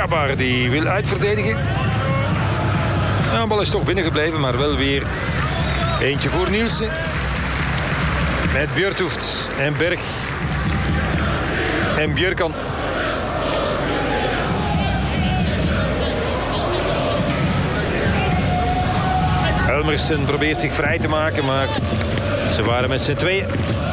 Krabbaar die wil uitverdedigen. Ja, de bal is toch binnengebleven, maar wel weer eentje voor Nielsen. Met Björthoeft en Berg. En Björkan. Elmersen probeert zich vrij te maken, maar ze waren met z'n tweeën.